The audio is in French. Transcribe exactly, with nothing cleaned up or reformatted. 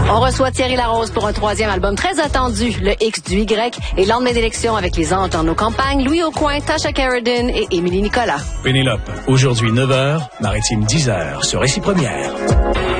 On reçoit Thierry Larose pour un troisième album très attendu, le X du Y, et lendemain d'élection avec les anges dans nos campagnes, Louis Aucoin, Tasha Carradine et Émilie Nicolas. Pénélope, aujourd'hui neuf heures, Maritime dix heures sur Récit Première.